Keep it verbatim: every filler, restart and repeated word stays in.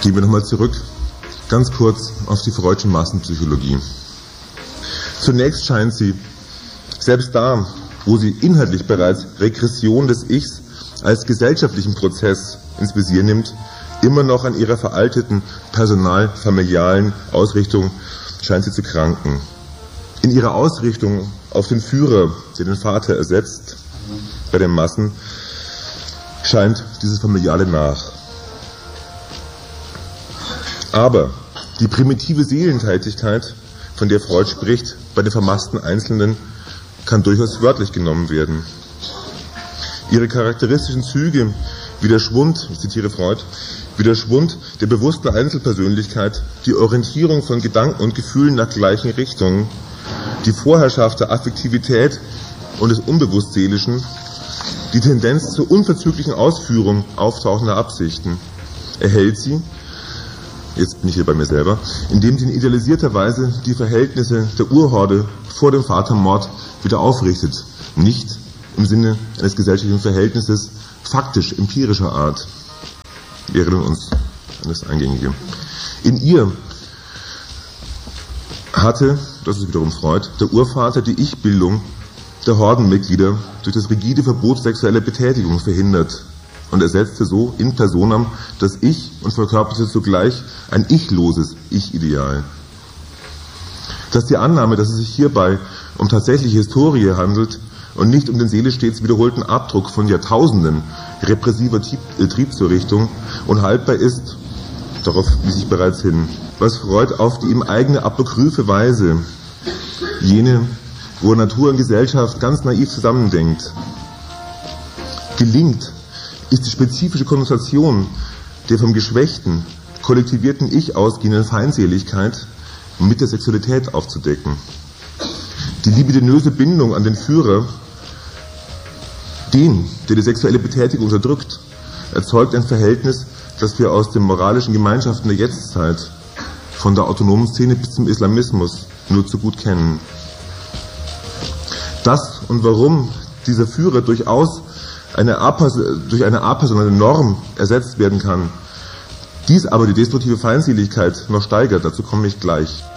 Gehen wir nochmal zurück, ganz kurz auf die freudische Massenpsychologie. Zunächst scheint sie, selbst da, wo sie inhaltlich bereits Regression des Ichs als gesellschaftlichen Prozess ins Visier nimmt, immer noch an ihrer veralteten personal-familialen Ausrichtung scheint sie zu kranken. In ihrer Ausrichtung auf den Führer, der den Vater ersetzt, bei den Massen, scheint dieses Familiale nach. Aber die primitive Seelentätigkeit, von der Freud spricht, bei den vermassten Einzelnen, kann durchaus wörtlich genommen werden. Ihre charakteristischen Züge, wie der Schwund, ich zitiere Freud, wie der Schwund der bewussten Einzelpersönlichkeit, die Orientierung von Gedanken und Gefühlen nach gleichen Richtungen, die Vorherrschaft der Affektivität und des Unbewusstseelischen, die Tendenz zur unverzüglichen Ausführung auftauchender Absichten, erhält sie, jetzt bin ich hier bei mir selber, indem sie in idealisierter Weise die Verhältnisse der Urhorde vor dem Vatermord wieder aufrichtet, nicht im Sinne eines gesellschaftlichen Verhältnisses faktisch empirischer Art. Wir erinnern uns an das Eingängige. In ihr hatte, das ist wiederum Freud, der Urvater die Ich-Bildung der Hordenmitglieder durch das rigide Verbot sexueller Betätigung verhindert und ersetzte so in personam das Ich und verkörperte zugleich ein ichloses Ich-Ideal. Dass die Annahme, dass es sich hierbei um tatsächliche Historie handelt und nicht um den seelisch stets wiederholten Abdruck von Jahrtausenden repressiver Triebzurrichtung unhaltbar ist, darauf wies ich bereits hin, was Freud auf die ihm eigene apokryphe Weise, jene, wo Natur und Gesellschaft ganz naiv zusammendenkt, gelingt, ist die spezifische Konnotation der vom geschwächten, kollektivierten Ich ausgehenden Feindseligkeit mit der Sexualität aufzudecken. Die libidinöse Bindung an den Führer, den, der die sexuelle Betätigung unterdrückt, erzeugt ein Verhältnis, das wir aus den moralischen Gemeinschaften der Jetztzeit, von der autonomen Szene bis zum Islamismus, nur zu gut kennen. Das und warum dieser Führer durchaus eine durch eine apersonale Norm ersetzt werden kann, dies aber die destruktive Feindseligkeit noch steigert, dazu komme ich gleich.